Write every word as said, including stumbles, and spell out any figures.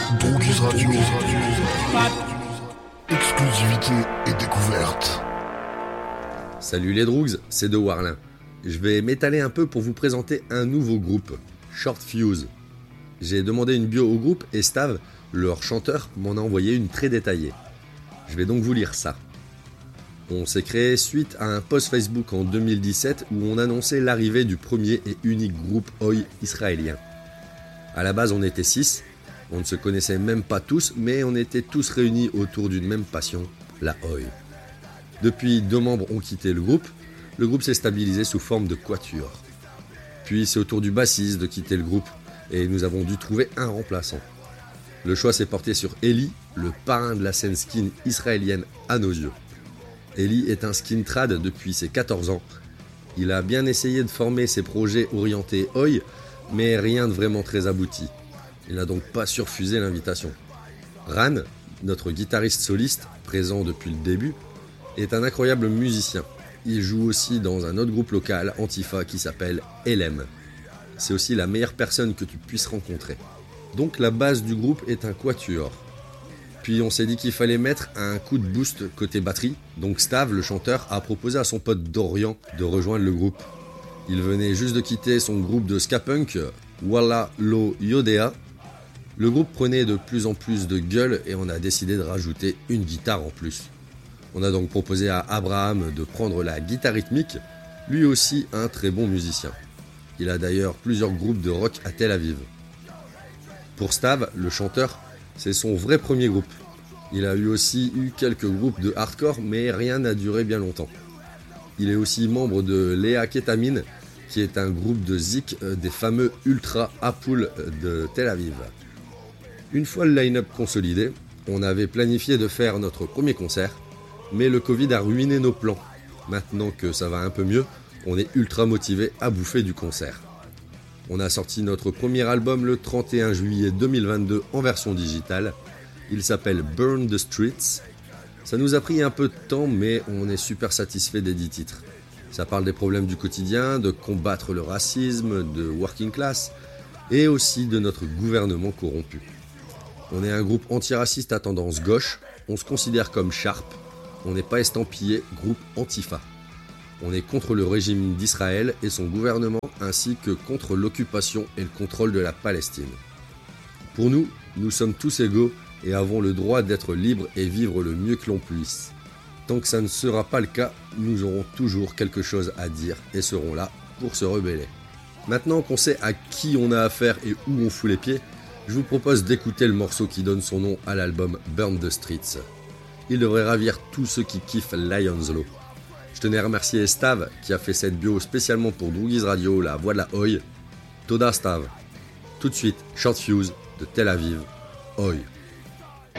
Droguise Radio. Exclusivité et découverte. Salut les Droogs, c'est De Warlin. Je vais m'étaler un peu pour vous présenter un nouveau groupe, Short Fuse. J'ai demandé une bio au groupe et Stav, leur chanteur, m'en a envoyé une très détaillée. Je vais donc vous lire ça. On s'est créé suite à un post Facebook en deux mille dix-sept où on annonçait l'arrivée du premier et unique groupe Oi israélien. À la base, on était six, on ne se connaissait même pas tous, mais on était tous réunis autour d'une même passion, la Oi. Depuis, deux membres ont quitté le groupe, le groupe s'est stabilisé sous forme de quatuor. Puis c'est au tour du bassiste de quitter le groupe et nous avons dû trouver un remplaçant. Le choix s'est porté sur Eli, le parrain de la scène skin israélienne à nos yeux. Eli est un skin trad depuis ses quatorze ans. Il a bien essayé de former ses projets orientés Oi, mais rien de vraiment très abouti. Il n'a donc pas surfusé l'invitation. Ran, notre guitariste soliste, présent depuis le début, est un incroyable musicien. Il joue aussi dans un autre groupe local, Antifa, qui s'appelle L M. C'est aussi la meilleure personne que tu puisses rencontrer. Donc la base du groupe est un quatuor. Puis on s'est dit qu'il fallait mettre un coup de boost côté batterie, donc Stav, le chanteur, a proposé à son pote Dorian de rejoindre le groupe. Il venait juste de quitter son groupe de ska punk, Walla Lo Yodea. Le groupe prenait de plus en plus de gueule et on a décidé de rajouter une guitare en plus. On a donc proposé à Abraham de prendre la guitare rythmique, lui aussi un très bon musicien. Il a d'ailleurs plusieurs groupes de rock à Tel Aviv. Pour Stav, le chanteur, c'est son vrai premier groupe. Il a eu aussi eu quelques groupes de hardcore, mais rien n'a duré bien longtemps. Il est aussi membre de Léa Ketamine, qui est un groupe de zik des fameux Ultra Hapoul de Tel Aviv. Une fois le line-up consolidé, on avait planifié de faire notre premier concert, mais le Covid a ruiné nos plans. Maintenant que ça va un peu mieux, on est ultra motivé à bouffer du concert. On a sorti notre premier album le trente et un juillet deux mille vingt-deux en version digitale. Il s'appelle Burn the Streets. Ça nous a pris un peu de temps, mais on est super satisfait des dix titres. Ça parle des problèmes du quotidien, de combattre le racisme, de working class, et aussi de notre gouvernement corrompu. On est un groupe antiraciste à tendance gauche, on se considère comme Sharp, on n'est pas estampillé groupe Antifa. On est contre le régime d'Israël et son gouvernement, ainsi que contre l'occupation et le contrôle de la Palestine. Pour nous, nous sommes tous égaux et avons le droit d'être libres et vivre le mieux que l'on puisse. Tant que ça ne sera pas le cas, nous aurons toujours quelque chose à dire et serons là pour se rebeller. Maintenant qu'on sait à qui on a affaire et où on fout les pieds, je vous propose d'écouter le morceau qui donne son nom à l'album Burn the Streets. Il devrait ravir tous ceux qui kiffent Lions Law. Je tenais à remercier Stav qui a fait cette bio spécialement pour Droguise Radio, la voix de la Oi. Toda Stav. Tout de suite, Short Fuse de Tel Aviv, Oi.